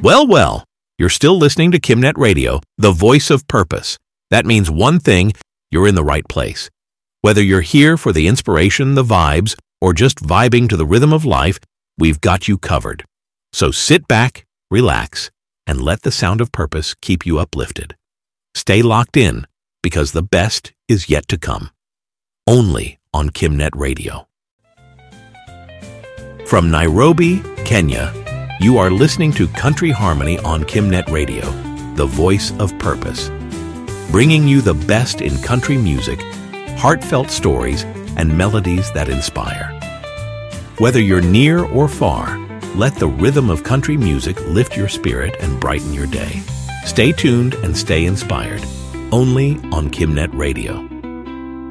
Well, well, you're still listening to KimNet Radio, the voice of purpose. That means one thing, you're in the right place. Whether you're here for the inspiration, the vibes, or just vibing to the rhythm of life, we've got you covered. So sit back, relax, and let the sound of purpose keep you uplifted. Stay locked in, because the best is yet to come. Only on KimNet Radio. From Nairobi, Kenya, you are listening to Country Harmony on KimNet Radio, the voice of purpose, bringing you the best in country music, heartfelt stories, and melodies that inspire. Whether you're near or far, let the rhythm of country music lift your spirit and brighten your day. Stay tuned and stay inspired, only on KimNet Radio.